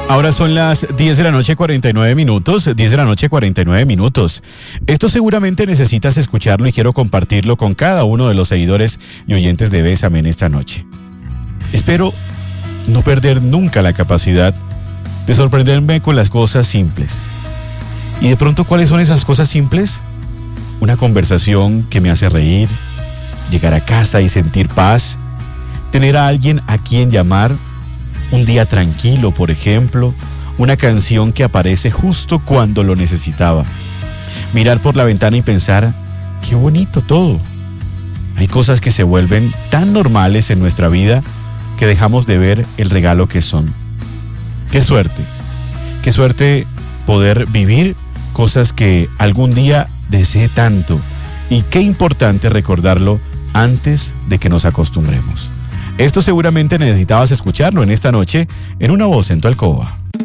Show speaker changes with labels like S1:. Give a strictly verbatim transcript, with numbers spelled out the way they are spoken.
S1: Ahora son las diez de la noche, cuarenta y nueve minutos, diez de la noche, cuarenta y nueve minutos. Esto seguramente necesitas escucharlo y quiero compartirlo con cada uno de los seguidores y oyentes de Bésame en esta noche. Espero no perder nunca la capacidad de sorprenderme con las cosas simples. Y de pronto, ¿cuáles son esas cosas simples? Una conversación que me hace reír, llegar a casa y sentir paz, tener a alguien a quien llamar, un día tranquilo, por ejemplo, una canción que aparece justo cuando lo necesitaba. Mirar por la ventana y pensar, qué bonito todo. Hay cosas que se vuelven tan normales en nuestra vida que dejamos de ver el regalo que son. Qué suerte, qué suerte poder vivir cosas que algún día deseé tanto, y qué importante recordarlo antes de que nos acostumbremos. Esto seguramente necesitabas escucharlo en esta noche en Una Voz en tu Alcoba.